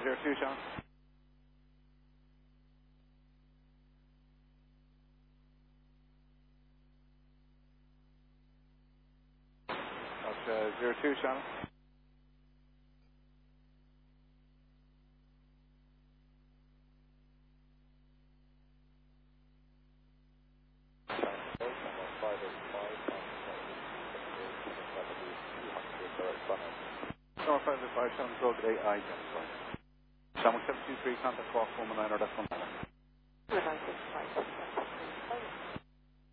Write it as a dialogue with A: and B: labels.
A: 02, John. That's 02, Shannon. No, 505, Shannon Road, AI, Shannon 723, contact call, 419, or that's 1.
B: 296,